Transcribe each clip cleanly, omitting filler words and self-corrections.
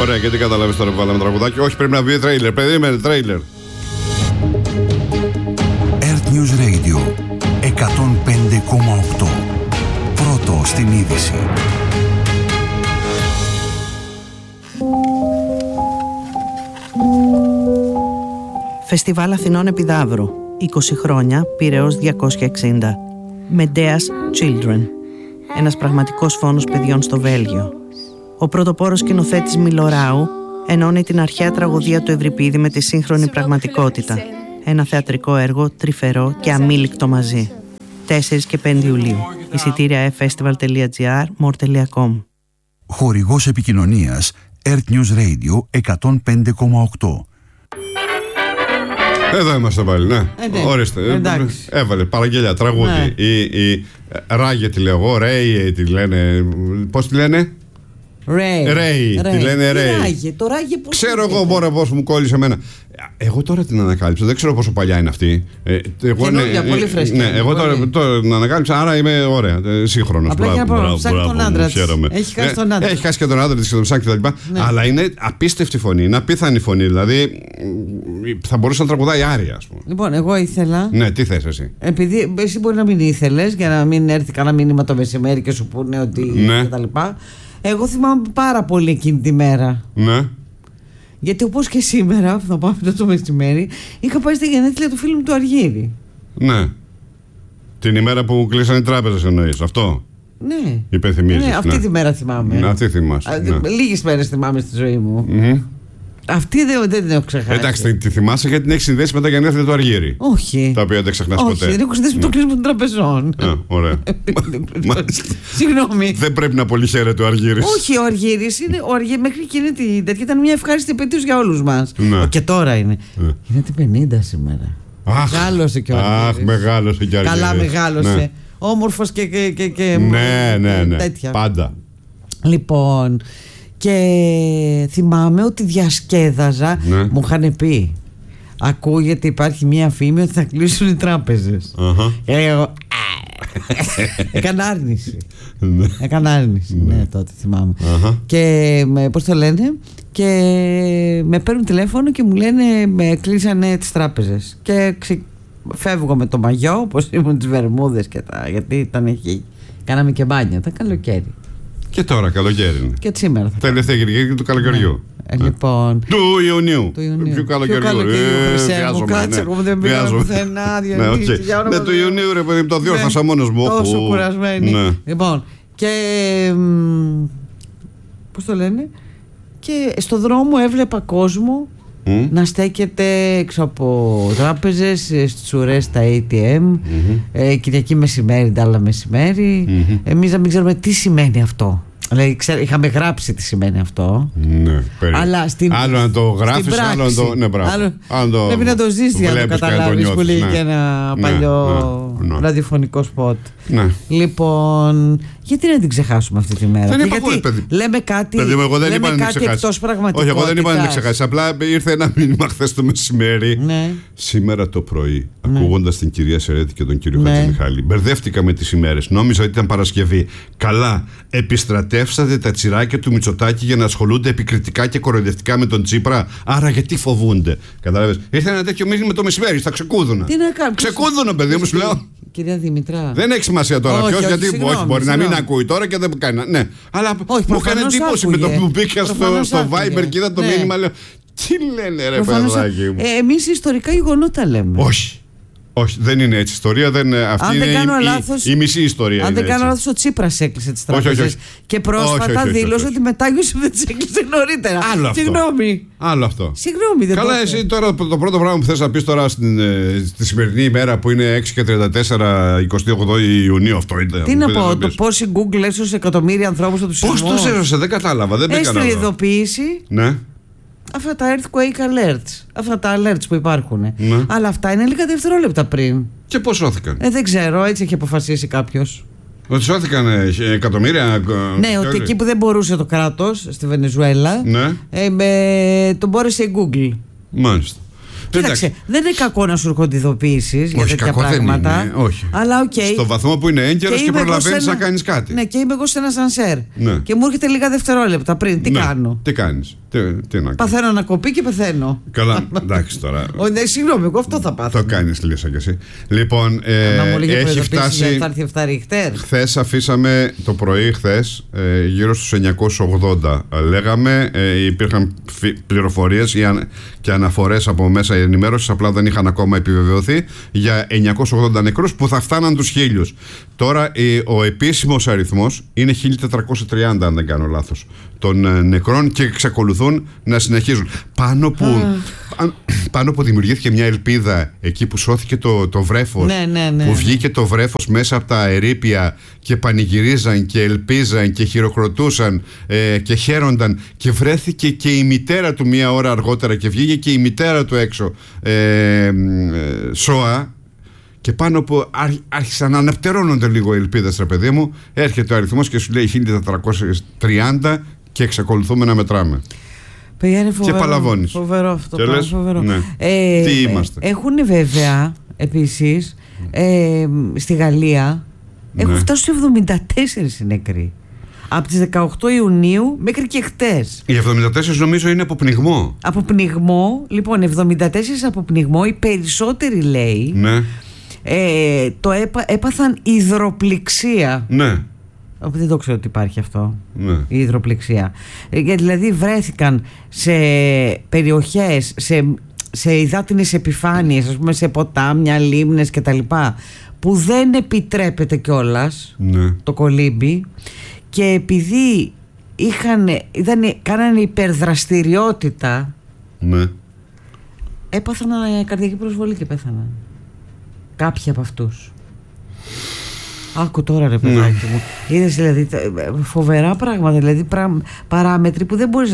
Ωραία, και τι καταλάβεις τώρα που βάλαμε τραγουδάκι? Όχι, πρέπει να βγει τρέιλερ. Περίμενε, τρέιλερ. Earth News Radio 105,8. Πρώτο στην είδηση. Φεστιβάλ Αθηνών Επιδαύρου. 20 χρόνια, Πειραιώς 260. Medea's Children. Ένας πραγματικός φόνος παιδιών στο Βέλγιο. Ο πρωτοπόρος σκηνοθέτης Μιλοράου ενώνει την αρχαία τραγωδία του Ευρυπίδη με τη σύγχρονη πραγματικότητα. Ένα θεατρικό έργο τρυφερό και αμήλικτο μαζί. 4 και 5 Ιουλίου. Εισιτήρια festival.gr, more.com. Χορηγός επικοινωνίας Earth News Radio 105,8. Εδώ είμαστε πάλι, ναι. Ορίστε. Έβαλε παραγγελιά, τραγούδι. Η Ράγε τη λέω εγώ, Ρέι τη λένε. Πώς τη λένε? Ρέι. Τη λένε Ρέι. Το Ράγε πώς. Ξέρω εγώ μόνο πώς μου κόλλησε εμένα. Εγώ τώρα την ανακάλυψα, δεν ξέρω πόσο παλιά είναι αυτή. Καινούργια, πολύ φρέσκια. Ναι, εγώ τώρα την ανακάλυψα, άρα είμαι ωραία, σύγχρονος. Απλά για να πω, ψάχνει τον άντρα της. Έχει χάσει τον άντρα της. Έχει χάσει και τον άντρα της και τον ψάχνει κτλ. Αλλά είναι απίστευτη φωνή, είναι απίθανη φωνή. Δηλαδή θα μπορούσε να τραγουδάει άρια, ας πούμε. Λοιπόν, εγώ ήθελα. Ναι, τι θες εσύ? Επειδή εσύ μπορεί να μην ήθελες, για να μην έρθει κανένα μήνυμα το μεσημέρι και σου πούνε ότι. κτλ. Εγώ θυμάμαι πάρα πολύ εκείνη τη μέρα. Ναι. Γιατί όπως και σήμερα, θα πάμε το μεσημέρι, είχα πάει στη γενέθλια του φίλου μου του Αργύρη. Ναι. Την ημέρα που κλείσαν οι τράπεζες εννοείς, αυτό? Ναι. Υπενθυμίζεις. Ναι, αυτή τη μέρα θυμάμαι. Ναι, αυτή θυμάσαι. Λίγες μέρες θυμάμαι στη ζωή μου. Αυτή δεν την έχω ξεχάσει. Εντάξει, τη θυμάσαι γιατί την έχει συνδέσει με τα γενέθλια του Αργύρη. Όχι. Τα οποία δεν ξεχνάς ποτέ. Όχι, δεν έχω συνδέσει με το κλείσιμο των τραπεζών. Ωραία. Συγγνώμη. Δεν πρέπει να πολύ χαίρεται ο Αργύρης. Όχι, ο Αργύρης είναι. Μέχρι εκείνη την τέτοια ήταν μια ευχάριστη επέτειος για όλους μας. Και τώρα είναι. Είναι την 50 σήμερα. Μεγάλωσε και ο Αργύρης. Αχ, μεγάλωσε και ο Αργύρης. Καλά, μεγάλωσε. Όμορφος και ναι. τέτοια. Πάντα. Λοιπόν. Και θυμάμαι ότι διασκέδαζα. Μου είχαν πει, ακούγεται, υπάρχει μια φήμη ότι θα κλείσουν οι τράπεζες. Και εγώ έκανα άρνηση. Ναι, τότε θυμάμαι. Και πώς το λένε, και με παίρνουν τηλέφωνο και μου λένε κλείσανε τις τράπεζες. Και φεύγω με το μαγιό, όπως ήμουν, τις βερμούδες και γιατί ήταν εκεί. Κάναμε και μπάνια, ήταν καλοκαίρι. Και τώρα καλοκαίρι είναι. Και σήμερα θα. Τελευταία Κυριακή του καλοκαιριού. Λοιπόν. Του Ιουνίου. Του καλοκαιριού. Χρυσέ μου, κάτσε, εγώ δεν πήγα πουθενά. Με του Ιουνίου, ρε παιδί, το διόρθωσα μόνος μου. Τόσο κουρασμένη. Λοιπόν. Και. Πώς το λένε. Και στο δρόμο έβλεπα κόσμο να στέκεται έξω από τράπεζες, στις ουρές στα ATM, Κυριακή μεσημέρι, άλλα μεσημέρι. Εμείς να μην ξέρουμε τι σημαίνει αυτό. Δηλαδή, είχαμε γράψει τι σημαίνει αυτό. Ναι, αλλά άλλο να το γράφεις, άλλο να το. Ναι, μπράβο. Πρέπει να το ζήσεις για να το καταλάβεις, που λέει και ένα παλιό ραδιοφωνικό σποτ. Λοιπόν, γιατί να την ξεχάσουμε αυτή τη μέρα? Γιατί λέμε κάτι εκτός πραγματικότητας. Όχι, εγώ δεν είπα να την ξεχάσεις. Απλά ήρθε ένα μήνυμα χθες το μεσημέρι. Σήμερα το πρωί, ακούγοντας την κυρία Σερέτη και τον κύριο Χατζημιχάλη, μπερδεύτηκα με τις ημέρες. Νόμιζα ότι ήταν Παρασκευή. Καλά, επιστρατεύσατε τα τσιράκια του Μητσοτάκη για να ασχολούνται επικριτικά και κοροϊδευτικά με τον Τσίπρα. Άρα γιατί φοβούνται? Κατάλαβες? Ήρθε ένα τέτοιο μήνυμα το μεσημέρι, στα ξεκούδουνα. Τι να κάνω? Ξεκούδουνα, παιδί μου, σου λέω. Κυρία Δημητρά. Δεν έχει σημασία τώρα ποιος, γιατί μπορεί να μην ακούει τώρα και δεν κάνει. Ναι, αλλά μου έκανε εντύπωση με το που μπήκα στο Viber και είδα το μήνυμα. Λέω, τι λένε, ρε παιδάκι μου. Εμείς ιστορικά γεγονότα λέμε. Όχι, δεν είναι έτσι ιστορία. Αυτή είναι η μισή ιστορία. Αν δεν κάνω λάθος, ο Τσίπρας έκλεισε τις τράπεζες. Και πρόσφατα δήλωσε ότι μετά δεν τις έκλεισε νωρίτερα. Συγγνώμη. Άλλο αυτό. Συγγνώμη, δεν καλά, εσύ τώρα το πρώτο πράγμα που θες να πεις τώρα στη σημερινή ημέρα που είναι 6 και 34, 28 Ιουνίου, αυτό ήταν. Τι να πω, το πώς η Google έσωσε εκατομμύρια ανθρώπους από τους σεισμούς. Πώς τους έσωσε, δεν κατάλαβα. Έστειλε ειδοποίηση. Ναι. Αυτά τα earthquake alerts, αυτά τα alerts που υπάρχουν. Αλλά αυτά είναι λίγα δευτερόλεπτα πριν. Και πώς σώθηκαν? Δεν ξέρω, έτσι έχει αποφασίσει κάποιος. Ότι σώθηκαν εκατομμύρια. Ναι, ότι εκεί που δεν μπορούσε το κράτος, στη Βενεζουέλα, τον μπόρεσε η Google. Μάλιστα. Κοίταξε, δεν είναι κακό να σου έρχονται ειδοποιήσεις για τέτοια πράγματα. Δεν είναι, όχι. Αλλά στο βαθμό που είναι έγκαιρος και προλαβαίνεις να κάνεις κάτι. Ναι, και είμαι εγώ σε ένα σανσέρ. Και μου έρχεται λίγα δευτερόλεπτα πριν. Τι κάνω? Τι κάνεις? Τι να παθαίνω ανακοπή και πεθαίνω. Καλά, εντάξει τώρα. Συγγνώμη, εγώ αυτό θα πάθω. Το κάνεις Λίσσα κι εσύ. Λοιπόν, έχει φτάσει. Χθες αφήσαμε το πρωί, γύρω στους 980. Λέγαμε, υπήρχαν πληροφορίες και αναφορές από μέσα ενημέρωσης, απλά δεν είχαν ακόμα επιβεβαιωθεί, για 980 νεκρούς που θα φτάναν τους 1000. Τώρα ο επίσημος αριθμός είναι 1430, αν δεν κάνω λάθος, των νεκρών, και εξακολουθούν να συνεχίζουν. Πάνω που δημιουργήθηκε μια ελπίδα εκεί που σώθηκε το βρέφος, που βγήκε το βρέφος μέσα από τα ερείπια και πανηγυρίζαν και ελπίζαν και χειροκροτούσαν και χαίρονταν, και βρέθηκε και η μητέρα του μία ώρα αργότερα και βγήκε και η μητέρα του έξω σώα, και πάνω που άρχισαν να αναπτερώνονται λίγο οι ελπίδες, ρε παιδί μου, έρχεται ο αριθμός και σου λέει 1430 και εξακολουθούμε να μετράμε. Παιδιά, είναι φοβερό, και παλαβώνεις. Φοβερό αυτό. Και λες, φοβερό. Ναι. Τι είμαστε. Έχουν βέβαια επίσης στη Γαλλία, έχουν φτάσει στους 74 οι νεκροί. Από τις 18 Ιουνίου μέχρι και χτες. Οι 74 νομίζω είναι από πνιγμό. Από πνιγμό, λοιπόν, 74 από πνιγμό. Οι περισσότεροι, λέει, ναι. Έπαθαν υδροπληξία. Ναι. Δεν το ξέρω ότι υπάρχει αυτό, ναι. Η υδροπληξία. Δηλαδή βρέθηκαν σε περιοχές, σε υδάτινες επιφάνειες, ας πούμε σε ποτάμια, λίμνες κτλ, που δεν επιτρέπεται κιόλας, ναι. Το κολύμπι, και επειδή κάνανε υπερδραστηριότητα, ναι. Έπαθαν καρδιακή προσβολή και πέθαναν κάποιοι από αυτούς. Άκου τώρα, ρε παιδάκι μου. Είδες δηλαδή φοβερά πράγματα, δηλαδή παράμετροι που δεν μπορείς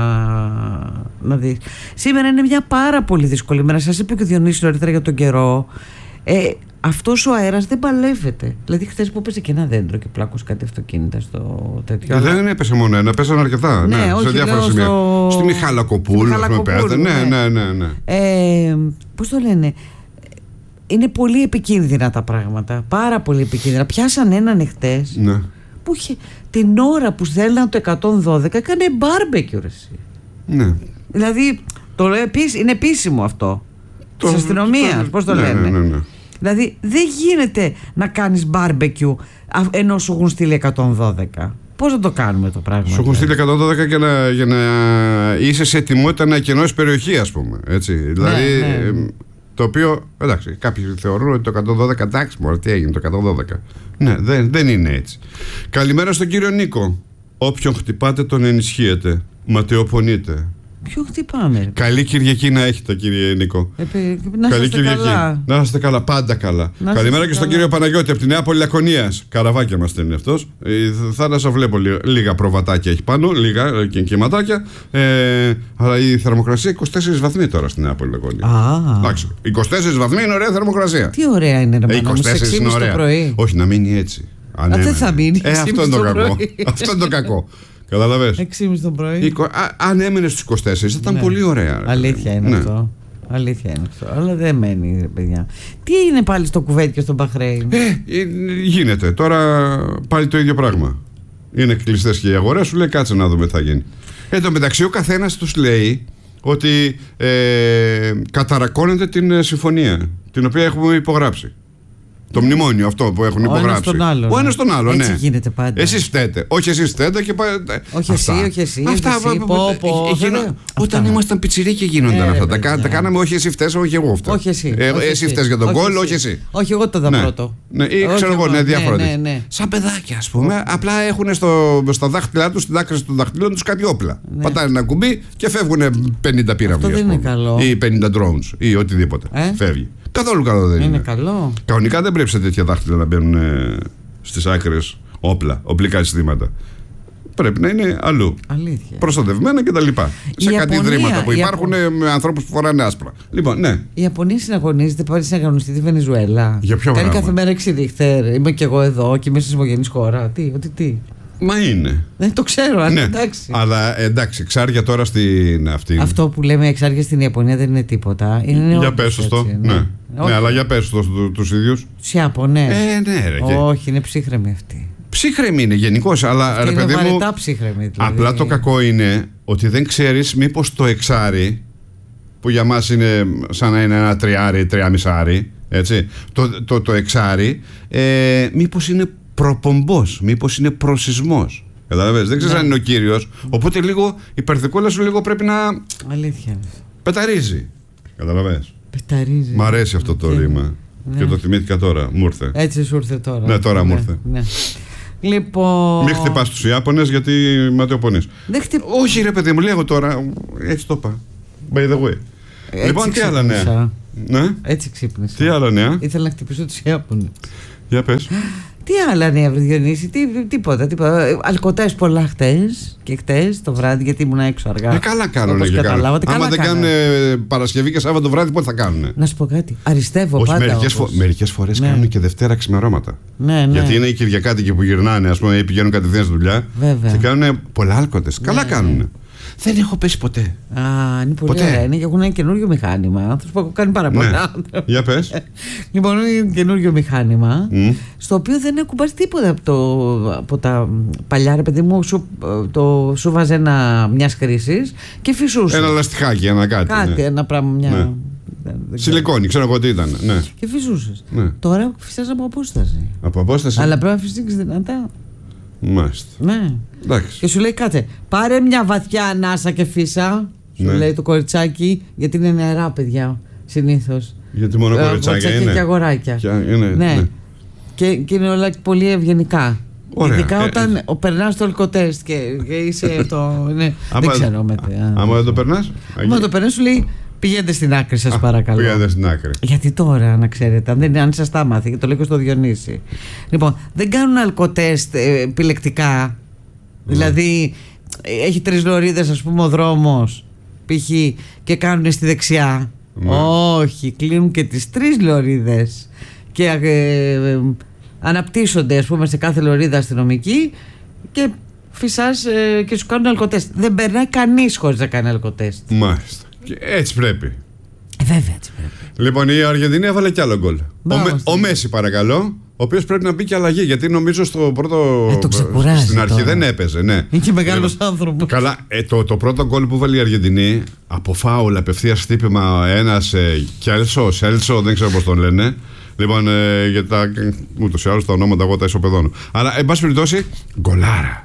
να δεις. Σήμερα είναι μια πάρα πολύ δύσκολη μέρα. Σας είπε και ο Διονύσης νωρίτερα για τον καιρό. Αυτός ο αέρας δεν παλεύεται. Δηλαδή χθες που έπεσε και ένα δέντρο και πλάκωσε κάτι αυτοκίνητα στο τέτοιο. Δεν έπεσε μόνο ένα, πέσανε αρκετά. Ναι, όχι, σε διάφορα σημεία. Στη Μιχάλακοπούλου, ναι. Πώς το λένε. Είναι πολύ επικίνδυνα τα πράγματα. Πάρα πολύ επικίνδυνα. Πιάσαν έναν εχθές, ναι. Που είχε την ώρα που στέλναν το 112 έκανε μπάρμπεκιου, ρε εσύ. Ναι. Δηλαδή είναι επίσημο αυτό της αστυνομίας. Πώς το λένε. Ναι. Δηλαδή δεν γίνεται να κάνεις μπάρμπεκιου ενώ σου έχουν στείλει 112. Πώς θα το κάνουμε το πράγμα. Σου έχουν στείλει 112 για να είσαι σε ετοιμότητα να εκενώσεις περιοχή, ας πούμε. Έτσι. Δηλαδή. Ναι. Το οποίο, εντάξει, κάποιοι θεωρούν ότι το 112, εντάξει, μωρέ, τι έγινε το 112. Ναι, δεν είναι έτσι. Καλημέρα στον κύριο Νίκο. Όποιον χτυπάτε τον ενισχύετε. Ματαιοπονείτε. Ποιον χτυπάμε. Καλή Κυριακή να έχετε, κύριε Νίκο. Καλή Κυριακή. Καλά. Να είστε καλά, πάντα καλά. Καλημέρα και στον κύριο Παναγιώτη από τη Νέα Πόλη Λακωνίας. Καραβάκια μας είναι αυτός. Η θάλασσα βλέπω λίγα προβατάκια έχει πάνω, λίγα κυματάκια. Αλλά η θερμοκρασία 24 βαθμοί τώρα στη Νέα Πόλη Λακωνίας. Εντάξει, 24 βαθμοί είναι ωραία θερμοκρασία. Τι ωραία είναι να μείνει 24 είναι ωραία. Το πρωί. Όχι, να μείνει έτσι. Δεν θα μείνει. Αυτό είναι το κακό. Αυτό είναι το κακό. Καταλαβες. 6.30 το πρωί. Αν έμενε στους 24 θα ήταν πολύ ωραία. Αλήθεια είναι αυτό. Αλήθεια είναι αυτό. Αλλά δεν μένει, παιδιά. Τι έγινε πάλι στο Κουβέιτ και στο Μπαχρέιν. Γίνεται. Τώρα πάλι το ίδιο πράγμα. Είναι κλειστές και οι αγορές, σου λέει κάτσε να δούμε τι θα γίνει. Εν τω μεταξύ ο καθένας τους λέει ότι καταρακώνεται την συμφωνία την οποία έχουμε υπογράψει. Το μνημόνιο αυτό που έχουν υπογράψει. Ο ένας τον άλλο, ναι. Έτσι γίνεται πάντα. Εσείς φταίτε. Όχι εσείς φταίτε και όχι εσύ, όχι εσύ. Αυτά. Όταν ήμασταν πιτσιρίκοι γίνονταν αυτά. Τα κάναμε όχι εσύ φταίς, όχι εγώ φταίω. Όχι εσύ. Εσύ φταίς για τον κόλλο, όχι εσύ. Όχι, εγώ το είδα πρώτο. Ή ξέρω εγώ, ναι, διάφορα. Σαν παιδάκια, ας πούμε. Απλά έχουν στα δάχτυλά τους, στην άκρη των δαχτυλών τους κάτι όπλα. Πατάνε ένα κουμπί και φεύγουν 50 πύραυλοι. Αυτό δεν είναι καλό. Ή 50 drones ή οτιδήποτε. Φεύγει. Καθόλου καλό δεν είναι. Είναι καλό. Κανονικά δεν πρέπει σε τέτοια δάχτυλα να μπαίνουν στις άκρες όπλα, οπλικά συστήματα. Πρέπει να είναι αλλού. Αλήθεια. Προστατευμένα κτλ. Σε κάτι ιδρύματα που υπάρχουν με ανθρώπους που φοράνε άσπρα. Λοιπόν, ναι. Η Ιαπωνία συναγωνίζεται, πάει να αγωνιστεί τη Βενεζουέλα. Για ποιο κάνει πράγμα. κάθε μέρα εξηδίχτερ. Είμαι κι εγώ εδώ και είμαι στη σμογενής χώρα. Τι. Μα είναι. Δεν το ξέρω, αλλά εντάξει. Αλλά εντάξει, εξάρια τώρα στην αυτή. Αυτό που λέμε εξάρια στην Ιαπωνία δεν είναι τίποτα. Για πες το. Ναι, αλλά για πες το τους ίδιους. Σιάπο, ναι. Ναι, ρε. Όχι, είναι ψύχρεμη αυτή. Ψύχρεμη είναι γενικώς, αλλά ρε παιδί μου. Ψύχρεμη, δηλαδή. Απλά το κακό είναι ότι δεν ξέρεις μήπως το εξάρι, που για μας είναι σαν να είναι ένα τριάρι, 3,5. Έτσι, το εξάρι, μήπως είναι προπομπός, μήπως είναι προσισμός. Καταλαβαίνεις, δεν ξέρεις αν είναι ο κύριος. Οπότε λίγο η περθικούλα σου λίγο πρέπει να. Αλήθεια. Πεταρίζει. Καταλαβαίνεις. Πεταρίζει. Μ' αρέσει αυτό το ρήμα. Και το θυμήθηκα τώρα. Μου ήρθε. Έτσι σου ήρθε τώρα. Ναι, τώρα μου ήρθε. Λοιπόν. Μην χτυπάς τους Ιάπωνες γιατί ματαιοπονείς. Όχι, ρε παιδί μου, λέγω τώρα. Έτσι το είπα. By the way. Λοιπόν, τι άλλα νέα. Ναι. Έτσι ξύπνησα. Τι άλλα νέα. Ήθελα να χτυπήσω τους Ιάπωνες. Για πες. Τι άλλα νέα, βρε Διονύση, τίποτα. Αλκοτές πολλά χτες και χτες το βράδυ, γιατί ήμουν έξω αργά. Καλά κάνουνε και κάνουν. Άμα δεν κάνουν Παρασκευή και Σάββατο βράδυ, πότε θα κάνουνε. Να σου πω κάτι. Αριστεύω πάντα. Μερικές φορές κάνουν και Δευτέρα ξημερώματα. Ναι. Γιατί είναι οι Κυριακάτικοι που γυρνάνε, ας πούμε, ή πηγαίνουν κατευθείαν στη δουλειά. Βέβαια. Και κάνουν πολλά αλκοτές. Καλά κάνουνε. Δεν έχω πέσει ποτέ. Είναι πολύ ωραία. Είναι και έχουν ένα καινούριο μηχάνημα. Θα σου πω, έχω κάνει πάρα πολλά. Για πες. Λοιπόν, είναι ένα καινούριο μηχάνημα, στο οποίο δεν ακουμπάς τίποτα από τα παλιά, ρε παιδί μου. Σου βάζε μια χρήση και φυσούσε. Ένα λαστιχάκι, ένα κάτι. Κάτι, ένα πράγμα, σιλικόνη, ξέρω εγώ τι ήταν. Ναι. Και φυσούσες. Τώρα φυσάς από απόσταση. Από απόσταση. Αλλά πρέπει να φυσήξεις δυνατά. Μάλιστα. Ναι. Εντάξει. Και σου λέει κάτσε, πάρε μια βαθιά ανάσα και φύσα. Σου λέει το κοριτσάκι, γιατί είναι νεαρά παιδιά συνήθως. Γιατί μόνο κοριτσάκια είναι. Και αγοράκια. Ναι. Και είναι όλα πολύ ευγενικά. Ωραία. Ειδικά όταν περνάς το αλκοτέστ και είσαι αυτό. Ναι. Δεν ξέρω μετά. Άμα δεν το περνάς. Άμα το περνάς σου λέει πηγαίνετε στην άκρη σας παρακαλώ. Πηγαίνετε στην άκρη. Γιατί τώρα να ξέρετε, αν σας τα μάθει, και το λέω και στο Διονύση. Λοιπόν, δεν κάνουν αλκοτέστ επιλεκτικά. Δηλαδή έχει 3 λωρίδες ας πούμε ο δρόμος π.χ. και κάνουν στη δεξιά. Όχι, κλείνουν και τις 3 λωρίδες και αναπτύσσονται ας πούμε σε κάθε λωρίδα αστυνομική και φυσάς και σου κάνουν αλκοτέστ. Δεν περνάει κανείς χωρίς να κάνει αλκοτέστ. Μάλιστα. Και έτσι πρέπει. Βέβαια έτσι πρέπει. Λοιπόν, η Αργεντινή έβαλε κι άλλο γκολ. Ο Μέση, παρακαλώ, ο οποίος πρέπει να μπει και αλλαγή, γιατί νομίζω στο πρώτο. Στην αρχή τώρα δεν έπαιζε, ναι. Είναι και μεγάλος άνθρωπος. Καλά, το πρώτο γκολ που βάλει η Αργεντινή από φάουλ, απευθείας χτύπημα, ένας Σέλσο, δεν ξέρω πώς τον λένε. Λοιπόν, γιατί ούτως ή άλλως τα ονόματα εγώ τα ισοπεδώνω. Αλλά, εν πάση περιπτώσει, γκολάρα.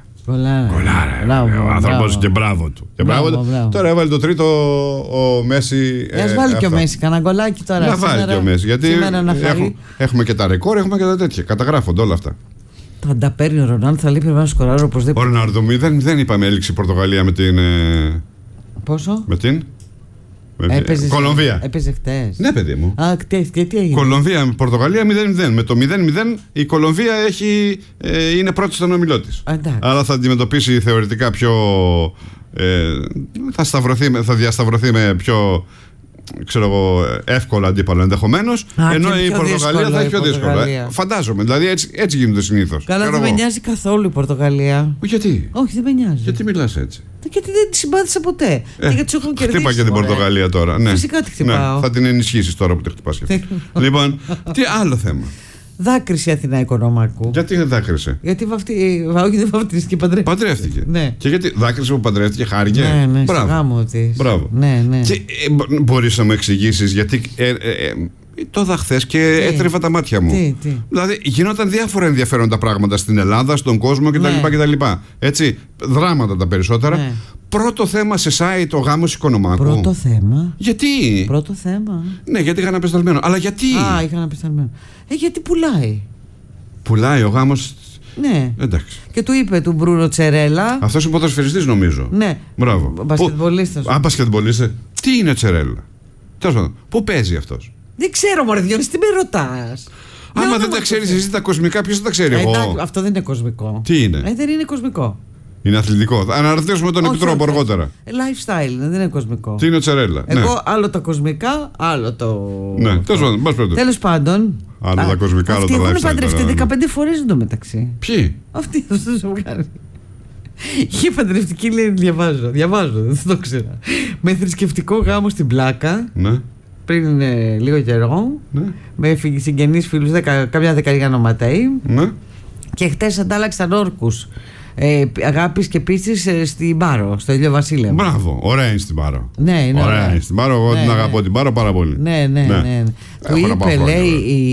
Ο άνθρωπος και μπράβο του. Τώρα έβαλε το τρίτο ο Μέση. Ας βάλει και ο Μέση, κανένα γκολάκι τώρα. Να βάλει και ο Μέση. Γιατί έχουμε και τα ρεκόρ, έχουμε και τα τέτοια. Καταγράφονται όλα αυτά. Θα τα παίρνει ο Ρονάλντο, θα λείπει ένα σκοράρι οπωσδήποτε. Ο Ρονάλντο, δεν είπαμε έληξη η Πορτογαλία με την. Πόσο? Με την. Κολομβία. Έπαιζε χτες. Ναι, παιδί μου. Και τι έγινε? Κολομβία με Πορτογαλία 0-0. Με το 0-0 η Κολομβία είναι πρώτη στον όμιλό της. Άρα θα αντιμετωπίσει θεωρητικά πιο. Θα διασταυρωθεί με πιο. Ξέρω εγώ, εύκολα αντίπαλο ενδεχομένως. Ενώ η Πορτογαλία θα έχει πιο δύσκολο. Φαντάζομαι. Δηλαδή έτσι γίνεται συνήθως. Καλά, δεν με νοιάζει καθόλου η Πορτογαλία. Γιατί? Όχι, δεν με νοιάζει. Γιατί μιλάς έτσι? Γιατί δεν τη συμπάθησα ποτέ. Και γιατί του έχουν κερδίσει. Χτύπα και την Πορτογαλία τώρα. Ναι. Φυσικά τη χτυπάω. Ναι, θα την ενισχύσεις τώρα που τη χτυπάς. Λοιπόν, τι άλλο θέμα? Δάκρυσε η Αθηνά Οικονομάκου. Γιατί δεν δάκρυσε? Γιατί όχι, δεν βαφτίστηκε, παντρεύτηκε. Ναι. Και γιατί δάκρυσε που παντρεύτηκε, χάρηκε. Ναι, μπράβο. Μπράβο. Ναι. Και μπορείς να μου εξηγήσεις γιατί. Το είδα χθες και έτρεβα τα μάτια μου. Τι. Δηλαδή γινόταν διάφορα ενδιαφέροντα πράγματα στην Ελλάδα, στον κόσμο κτλ. Έτσι, δράματα τα περισσότερα. Ναι. Πρώτο θέμα σε site ο γάμος Οικονομάκου. Πρώτο θέμα. Γιατί? Πρώτο θέμα. Ναι, γιατί είχαν απεσταλμένο. Αλλά γιατί? Είχαν απεσταλμένο. Γιατί πουλάει. Πουλάει ο γάμος. Ναι. Εντάξει. Και του είπε του Μπρούνο Τσερέλα. Αυτός είναι ποδοσφαιριστής νομίζω. Ναι. Μπράβο. Μπασκετμπολίστας. Μπασκετμπολίστας. Τι είναι Τσερέλα? Τέλος πάντων. Πού παίζει αυτός? Δεν ξέρω, μωρέ Διονύση, τι με ρωτάς? Άμα δεν τα ξέρεις εσύ τα κοσμικά, ποιος θα τα ξέρει? Εγώ. Αυτό δεν είναι κοσμικό. Τι είναι? Δεν είναι κοσμικό. Είναι αθλητικό. Θα αναρωτήσουμε τον επιτρόπο αργότερα. Lifestyle, δεν είναι κοσμικό. Τι είναι ο Τσερέλα? Εγώ άλλο τα κοσμικά, άλλο το. Ναι, τέλος πάντων. Άλλο τα κοσμικά, άλλο τα lifestyle. Αυτοί έχουν παντρευτεί 15 φορές εντωμεταξύ. Ποιοι? Αυτοί, αυτό το ζευγάρι. Είχε παντρευτική, λέει, διαβάζω, δεν το ξέρα. Με θρησκευτικό γάμο στην Πλάκα. Ναι. Πριν λίγο καιρό. Ναι. Με συγγενείς φίλους, καμιά δεκαετία ονοματέοι. Ναι. Και χτες αντάλλαξαν όρκους αγάπης και πίστης στην Πάρο, στο Ηλιοβασίλεμα. Μπράβο, ωραία είναι στην Πάρο. Ναι, είναι ωραία είναι στην Πάρο. Εγώ την αγαπώ την Πάρο πάρα πολύ. Ναι. Του είπε, λέει,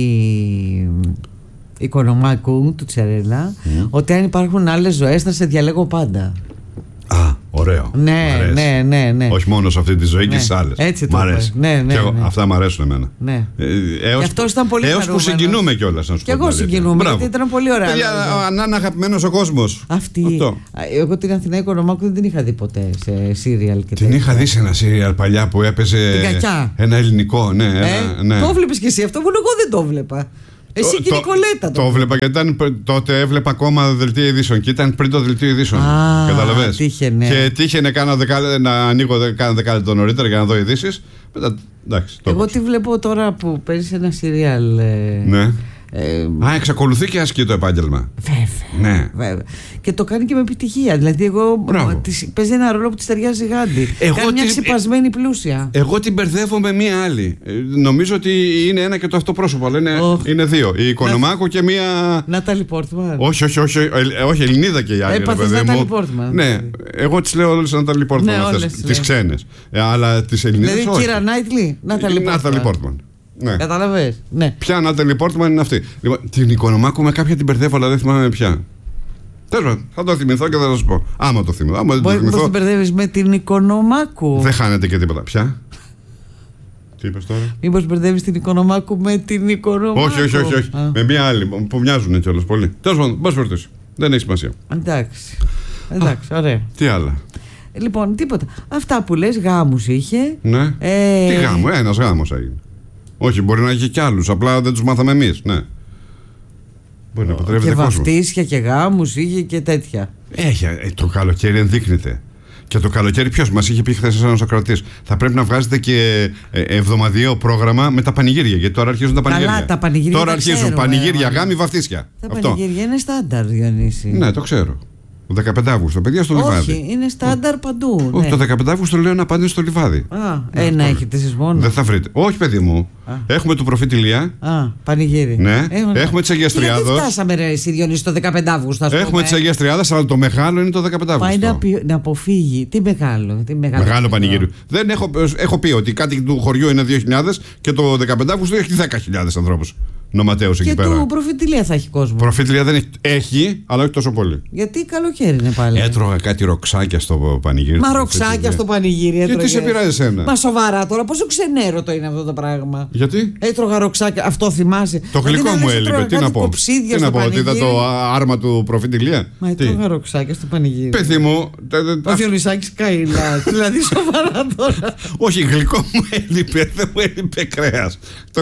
η Οικονομάκου του Τσερέλα, ότι αν υπάρχουν άλλες ζωές θα σε διαλέγω πάντα. Α, ωραίο. Ναι. Όχι μόνο σε αυτή τη ζωή και στις άλλες. Έτσι το αρέσει. Ναι. Αυτά μου αρέσουν εμένα. Ναι. Και αυτός ήταν πολύ χαρούμενος. Έως που συγκινούμε κιόλας, να σου πω. Και εγώ συγκινούμε, γιατί ήταν πολύ ωραία. Παιδιά, να είναι αγαπημένος ο κόσμος. Αυτό. Εγώ την Αθηνά Οικονομάκου δεν την είχα δει ποτέ σε σύριαλ. Την είχα δει σε ένα σύριαλ παλιά που έπαιζε. Την Κακιά. Ένα ελληνικό, ναι. Το βλέπεις κι εσύ αυτό, μόνο εγώ δεν το βλέπα. Εσύ και η Νικολέτα. Το έβλεπα γιατί τότε έβλεπα ακόμα δελτίο ειδήσεων και ήταν πριν το δελτίο ειδήσεων. Καταλαβες. Τύχαινε. Και τύχαινε να ανοίγω κάνα δεκάλεπτο νωρίτερα για να δω ειδήσεις. Μετά, εντάξει, εγώ τη βλέπω τώρα που παίζει σε ένα σύριαλ. Ναι. Εξακολουθεί και ασκεί το επάγγελμα. Βέβαια. Και το κάνει και με επιτυχία. Δηλαδή, παίζει ένα ρόλο που τη ταιριάζει γάντι. Κάνει μια ξυπασμένη πλούσια. Εγώ την μπερδεύω με μία άλλη. Νομίζω ότι είναι ένα και το αυτό πρόσωπο, αλλά είναι δύο. Η Οικονομάκου και μία. Νάταλι Πόρτμαν. Όχι, Ελληνίδα και η άλλη. Έπαθες Νάταλι Πόρτμαν. Ναι, εγώ τις λέω όλες Νάταλι Πόρτμαν αυτές. Τις ξένες. Αλλά τις Ελληνίδες. Δηλαδή, Κύρα Νάιτλι, Νάταλι Πόρτμαν. Ναι. Καταλαβες. Ναι. Ποια Νάταλι Πόρτμαν είναι αυτή. Λοιπόν, την Οικονομάκου με κάποια την μπερδεύω, αλλά δεν θυμάμαι ποια. Τέλος, θα το θυμηθώ και θα σας πω. Άμα το θυμηθώ. Πώς την μπερδεύεις με την Οικονομάκου? Δεν χάνεται και τίποτα. Ποια? Τι είπες τώρα? Μήπως μπερδεύεις την Οικονομάκου με την Οικονομάκου? Όχι. Με μια άλλη που μοιάζουν κιόλας πολύ. Τέλος πάντων, μπας φορτίσει. Δεν έχει σημασία. Εντάξει, ωραία. Τι άλλα? Λοιπόν, τίποτα. Αυτά που λες, γάμους είχε. Ναι. Τι γάμο? Ένας γάμος έγινε. Όχι, μπορεί να έχει κι άλλους, απλά δεν τους μάθαμε εμείς. Ναι. Μπορεί να αποτρέπεται και κόσμο. βαφτίσια και γάμους είχε και τέτοια. Έχει, το καλοκαίρι ενδείκνυται. Και το καλοκαίρι ποιος μας είχε πει χθες ένας Σοκρατής? Θα πρέπει να βγάζετε και εβδομαδιαίο πρόγραμμα με τα πανηγύρια. Γιατί τώρα αρχίζουν τα πανηγύρια. Καλά, τα πανηγύρια. Τώρα αρχίζουν πανηγύρια, γάμοι, βαφτίσια. Τα πανηγύρια είναι στάνταρ, Διονύση. Ναι, το ξέρω. Το 15 Αύγουστο, παιδιά, στο Λιβάδι. Όχι, είναι στάνταρ παντού. Όχι, το 15 Αύγουστο λέω να πάνε στο Λιβάδι. Ένα έχετε εσείς μόνο. Δεν θα βρείτε. Όχι, παιδί μου. Έχουμε του προφήτη Ηλία. Πανηγύρι. Ναι. Έχουμε τις Αγίες Τριάδος. Γιατί φτάσαμε, ρε εσύ, Διονύση, το 15 Αύγουστο. Έχουμε τις Αγίες Τριάδας, αλλά το μεγάλο είναι το 15 Αύγουστο. Πάει να αποφύγει. Τι μεγάλο. Μεγάλο πανηγύρι. Δεν έχω πει ότι κάτι του χωριού είναι 2.000 και το 15 Αύγουστο έχει 10.000 ανθρώπους. Νοματέους εκεί πέρα. Και του προφήτη Ηλία θα έχει κόσμο. Προφήτη Ηλία δεν έχει, αλλά όχι τόσο πολύ. Γιατί καλοκαίρι είναι πάλι. Έτρωγα κάτι ροξάκια στο πανηγύρι. Μα ροξάκια στο πανηγύρι. Και τι σε πειράζει εσένα? Μα σοβαρά τώρα, πόσο ξενέρωτο είναι αυτό το πράγμα. Γιατί? Έτρωγα ροξάκια, αυτό θυμάσαι. Το γλυκό μου έλειπε. Τι να πω? Τι να πω, ότι ήταν το άρμα του προφήτη Ηλία? Μα έτρωγα ροξάκια στο πανηγύρι. Παιδί μου. Ο Διονυσάκης Καηλά. Δηλαδή σοβαρά τώρα. Όχι, γλυκό μου έλειπε, δεν μου έλειπε κρέας.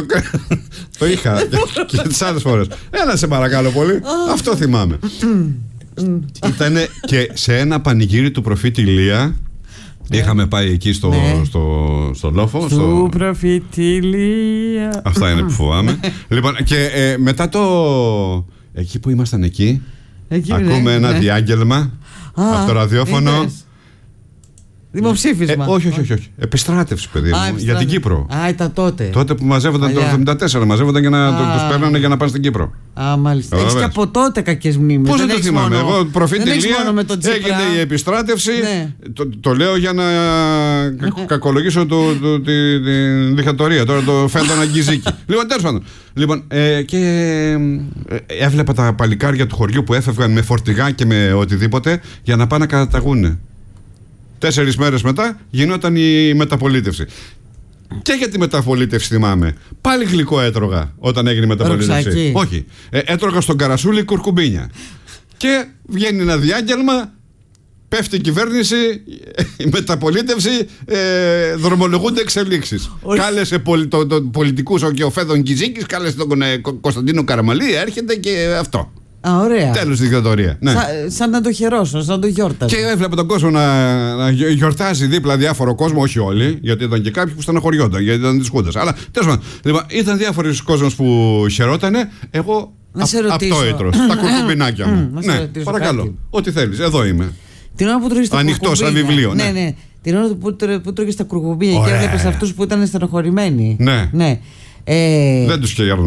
Το είχα και τις άλλες φορές. Έλα σε παρακαλώ πολύ. Αυτό θυμάμαι. Ήτανε και σε ένα πανηγύρι του προφήτη Ηλία. Είχαμε πάει εκεί στο λόφο. Του προφήτη Ηλία. Αυτά είναι που φοβάμαι. Λοιπόν, και μετά εκεί που ήμασταν εκεί, ακούμε ένα διάγγελμα από το ραδιόφωνο. Δημοψήφισμα. Όχι. Επιστράτευση, παιδί μου, για την Κύπρο. Ήταν τότε. Τότε που μαζεύονταν το 1974, μαζεύονταν και τους παίρνανε για να πάνε στην Κύπρο. Μάλιστα. Έχεις και από τότε κακές μνήμες. Πώς δεν το θυμάμαι? Εγώ, προφήτη Ηλία, έγινε η επιστράτευση. Το λέω για να κακολογήσω την δικτατορία. Τώρα το φαίνεται αγγιζίκι. Λοιπόν, τέλος πάντων. Λοιπόν, και έβλεπα τα παλικάρια του χωριού που έφευγαν με φορτηγά και με οτιδήποτε για να πάνε να καταταγούν. 4 μέρες μετά γινόταν η μεταπολίτευση. Και για τη μεταπολίτευση θυμάμαι. Πάλι γλυκό έτρωγα όταν έγινε η μεταπολίτευση. Ροξάκι. Όχι. Έτρωγα στον Καρασούλη κουρκουμπίνια. Και βγαίνει ένα διάγγελμα. Πέφτει η κυβέρνηση, η μεταπολίτευση, δρομολογούνται εξελίξεις. Κάλεσε πολιτικούς και ο Φέδων Κιζίκης, κάλεσε τον Κωνσταντίνο Καραμαλή, έρχεται και αυτό. Ωραία. Τέλος τη δικτατορία. Ναι. Σαν να το χαιρόσουν, σαν να το γιόρταζε. Και έβλεπα τον κόσμο να γιορτάζει δίπλα διάφορο κόσμο, όχι όλοι, γιατί ήταν και κάποιοι που στεναχωριόταν, γιατί ήταν τη Χούντας. Αλλά τέλος πάντων, λοιπόν, ήταν διάφοροι κόσμος που χαιρότανε. Εγώ αυτό έτρωα. Τα κουρκουμπινάκια μου. Ναι, παρακαλώ. Κάτι. Ό,τι θέλεις, εδώ είμαι. Την ώρα που τρώγες τα ανοιχτό σαν βιβλίο. Ναι. Την ώρα που τρώγες τα κουρκουμπίνια και έβλεπες αυτούς που ήταν στενοχωρημένοι. Ναι. Δεν τους καίει αρνάκα.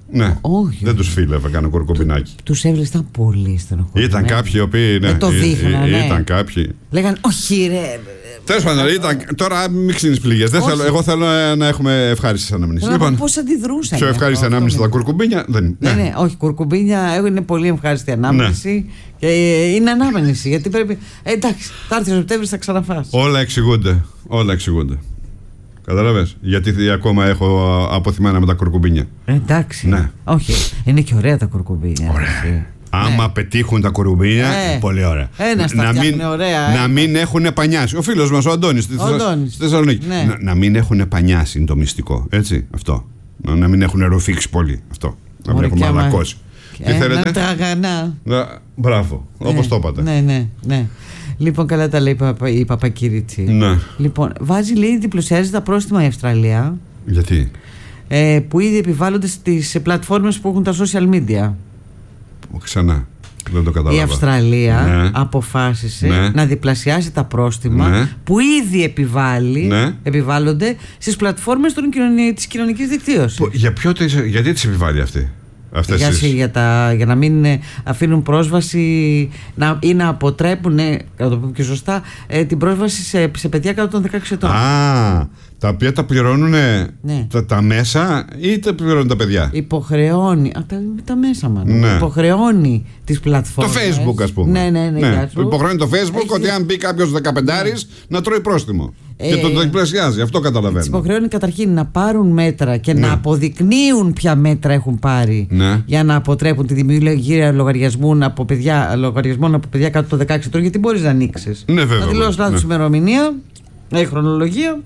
Ναι, όχι, δεν τους φίλευε κανένα κουρκουμπινάκι. Τους έβλεπες, ήταν πολύ στενοχωρημένοι. Ήταν κάποιοι οι οποίοι. Ναι, το δείχνανε. Ήταν κάποιοι. Λέγαν, όχι ρε. Τέλος πάντων, τώρα μην ξύνεις πληγές. Εγώ θέλω να έχουμε ευχάριστες αναμνήσεις. Λοιπόν, πώς αντιδρούσαν. Πιο ευχάριστη ανάμνηση τα κουρκουμπίνια δεν είναι. Ναι, όχι, κουρκουμπίνια είναι πολύ ευχάριστη ανάμνηση. Και είναι ανάμνηση. Γιατί πρέπει. Εντάξει, θα έρθει ο Σεπτέμβρης, θα ξαναφάς. Όλα εξηγούνται. Κατάλαβες. Γιατί ακόμα έχω αποθυμένα με τα κουρκουμπίνια. Εντάξει. Ναι. Όχι, είναι και ωραία τα κουρκουμπίνια. Ωραία. Άμα πετύχουν τα κουρκουμπίνια, πολύ ωραία. Να μην έχουν πανιάσει. Ο φίλος μας, ο Αντώνης, στη Θεσσαλονίκη. Να μην έχουν πανιάσει είναι το μυστικό. Έτσι, αυτό. Να μην έχουν ρουφήξει πολύ. Αυτό. Να μην έχουν μαλακώσει. Τι θέλετε. Μπράβο, όπως το είπατε. Ναι. Λοιπόν, καλά τα λέει η Παπακυρίτσι. Ναι. Λοιπόν, βάζει, λέει, διπλωσιάζει τα πρόστιμα η Αυστραλία. Γιατί? Που ήδη επιβάλλονται στις πλατφόρμες που έχουν τα social media. Ξανά. Δεν το κατάλαβα. Η Αυστραλία αποφάσισε να διπλασιάσει τα πρόστιμα που ήδη επιβάλλονται στις πλατφόρμες της κοινωνικής δικτύωσης. Γιατί τις επιβάλλει αυτή? Για να μην αφήνουν πρόσβαση ή να αποτρέπουν, να το πω πιο σωστά, την πρόσβαση σε παιδιά κάτω των 16 ετών. Τα οποία τα πληρώνουν τα μέσα ή τα πληρώνουν τα παιδιά? Υποχρεώνει. Τα μέσα μάλλον. Υποχρεώνει τις πλατφόρμες. Το Facebook, ας πούμε. Ναι. Υποχρεώνει το Facebook ότι αν μπει κάποιος 15 να τρώει πρόστιμο. Και το διπλασιάζει, αυτό καταλαβαίνω. Τις υποχρεώνει καταρχήν να πάρουν μέτρα και να αποδεικνύουν ποια μέτρα έχουν πάρει για να αποτρέπουν τη δημιουργία λογαριασμών από παιδιά κάτω των 16 ετών. Γιατί μπορείς να ανοίξεις. Να δηλώσεις λάθος ημερομηνία, χρονολογία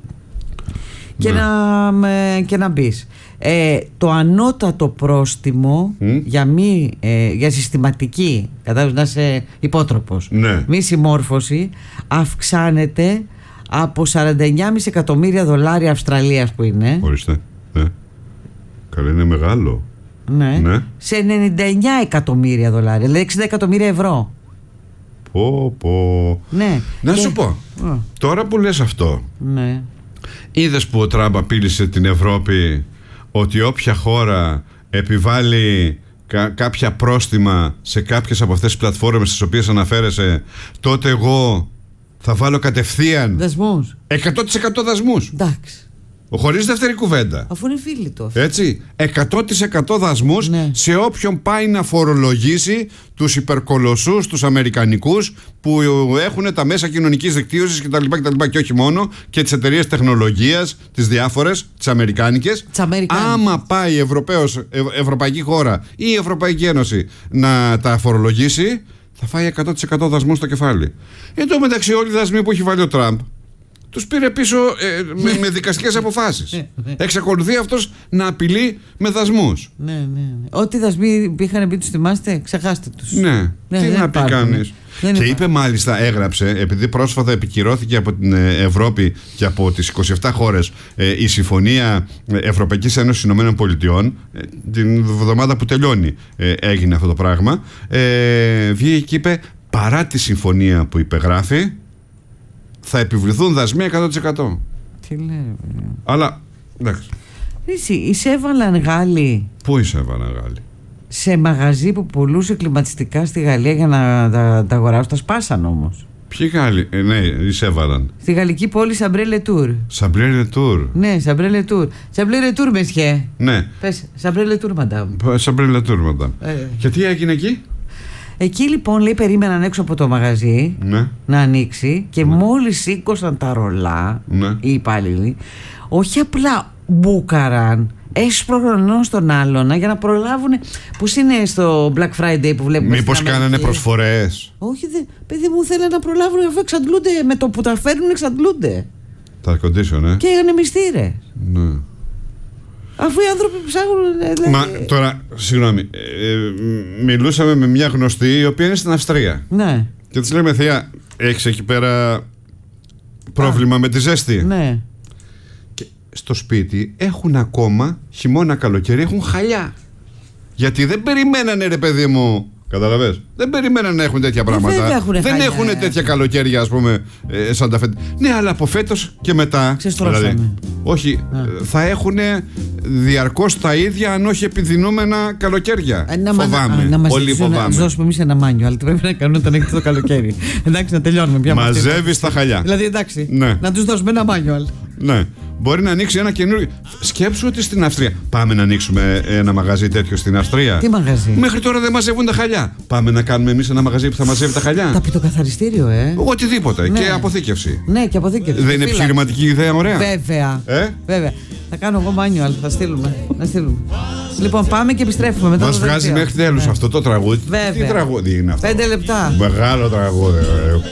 και να μπεις. Το ανώτατο πρόστιμο για συστηματική, κατάλαβες, να είσαι υπότροπος, μη συμμόρφωση, αυξάνεται από 49,5 εκατομμύρια δολάρια Αυστραλίας που είναι. Ορίστε. Καλά, είναι μεγάλο. Ναι. Σε 99 εκατομμύρια δολάρια, δηλαδή 60 εκατομμύρια ευρώ. Ναι. Να σου πω, τώρα που λες αυτό, είδες που ο Τραμπ απείλησε την Ευρώπη ότι όποια χώρα επιβάλλει κάποια πρόστιμα σε κάποιες από αυτές τις πλατφόρμες στις οποίες αναφέρεσαι, τότε εγώ θα βάλω κατευθείαν δασμούς. 100% δασμούς. Εντάξει. Χωρίς δεύτερη κουβέντα. Αφού είναι φίλοι το. Έτσι. 100% δασμούς σε όποιον πάει να φορολογήσει τους υπερκολοσσούς, τους αμερικανικούς που έχουν τα μέσα κοινωνικής δικτύωσης κτλ. Και όχι μόνο, και τις εταιρείες τεχνολογίας, τις διάφορες, τις αμερικάνικες. Άμα πάει ευρωπαϊκή χώρα ή η Ευρωπαϊκή Ένωση να τα φορολογήσει, θα φάει 100% δασμού στο κεφάλι. Εν τω μεταξύ, όλοι οι δασμοί που έχει βάλει ο Τραμπ τους πήρε πίσω με δικαστικές αποφάσεις. Εξακολουθεί αυτός να απειλεί με δασμούς. Ναι. Ό,τι δασμοί είχαν μπει, τους θυμάστε, ξεχάστε τους. Ναι. Τι να πει κανείς. Και είπε, μάλιστα, έγραψε, επειδή πρόσφατα επικυρώθηκε από την Ευρώπη και από τις 27 χώρες η Συμφωνία Ευρωπαϊκής Ένωσης Ηνωμένων Πολιτειών, την εβδομάδα που τελειώνει έγινε αυτό το πράγμα, βγήκε και είπε, παρά τη συμφωνία που υπεγράφει, θα επιβληθούν δασμοί 100%. Τι λέει. Αλλά, εντάξει. Εσύ, εισέβαλαν Γάλλοι. Πού εισέβαλαν Γάλλοι? Σε μαγαζί που πουλούσε κλιματιστικά στη Γαλλία για να τα αγοράσουν. Τα σπάσαν όμως. Ποιοι Γάλλοι? Ναι, εισέβαλαν. Στη γαλλική πόλη Σαμπρέ-Λε-Τούρ. Σαμπρέ-Λε-Τούρ. Ναι, Σαμπρέ-Λε-Τούρ. Σαμπρέ-Λε-Τούρ, μεσχέ. Ναι. Πες, Σαμπρέ-Λε-Τούρ, μαντάμ. Σαμπρέ-Λε-Τούρ, μαντάμ. Και τι έγινε εκεί? Εκεί λοιπόν, λέει, περίμεναν έξω από το μαγαζί να ανοίξει και μόλις σήκωσαν τα ρολά οι υπάλληλοι, όχι απλά μπούκαραν, έσπρωγαν στον άλλον για να προλάβουν. Πώς είναι στο Black Friday που βλέπουμε? Μήπως κάνανε προσφορές? Όχι, παιδί μου, θέλουν να προλάβουν, αφού εξαντλούνται. Με το που τα φέρνουν, εξαντλούνται. Τα condition, Και είχαν μυστήρες. Ναι. Αφού οι άνθρωποι ψάχνουν. Δηλαδή... Μα τώρα, συγγνώμη, μιλούσαμε με μια γνωστή η οποία είναι στην Αυστρία. Ναι. Και της λέμε, θεία, έχεις εκεί πέρα πρόβλημα με τη ζέστη? Ναι. Και στο σπίτι έχουν ακόμα χειμώνα καλοκαίρι, έχουν χαλιά. Γιατί δεν περιμένανε, ρε παιδί μου, Καταλαβες. Δεν περιμέναν να έχουν τέτοια πράγματα. Δεν έχουν τέτοια καλοκαίρια, ας πούμε, σαν τα φέτος. Ναι, αλλά από φέτος και μετά. Δηλαδή, όχι, θα έχουν διαρκώς τα ίδια, αν όχι επιδεινούμενα καλοκαίρια. Φοβάμαι. Πολύ φοβάμαι. Να δώσουμε εμείς ένα μάνιο, αλλά τι πρέπει να κάνουμε όταν έχετε το καλοκαίρι. Εντάξει, να τελειώνουμε πια. Μαζεύεις τα χαλιά. Δηλαδή, εντάξει. Ναι. Να τους δώσουμε ένα μάνιο. Ναι. Μπορεί να ανοίξει ένα καινούριο. Σκέψου ότι στην Αυστρία. Πάμε να ανοίξουμε ένα μαγαζί τέτοιο στην Αυστρία. Τι μαγαζί? Μέχρι τώρα δεν μαζεύουν τα χαλιά. Πάμε να κάνουμε εμείς ένα μαγαζί που θα μαζεύει τα χαλιά. Ταπητοκαθαριστήριο, Οτιδήποτε. Ναι. Και αποθήκευση. Ναι, και αποθήκευση. Δεν είναι επιχειρηματική ιδέα, ωραία. Βέβαια. Βέβαια. Θα κάνω εγώ μάνιο, θα στείλουμε. Λοιπόν, πάμε και επιστρέφουμε μετά. Μας βγάζει μέχρι τέλους αυτό το τραγούδι. Βέβαια. Τι τραγούδι είναι αυτό? 5 λεπτά. Μεγάλο τραγούδι.